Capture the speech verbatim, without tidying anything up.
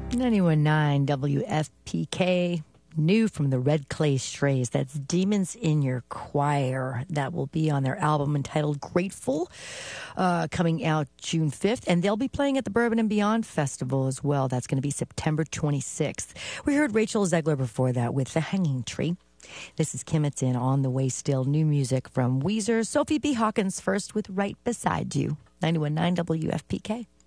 ninety-one point nine W F P K. New from the Red Clay Strays. That's Demons in Your Choir. That will be on their album entitled Grateful, uh, coming out June fifth. And they'll be playing at the Bourbon and Beyond Festival as well. That's going to be September twenty-sixth. We heard Rachel Zegler before that with The Hanging Tree. This is Kimmett on the way still. New music from Weezer. Sophie B. Hawkins first with Right Beside You. ninety-one point nine W F P K.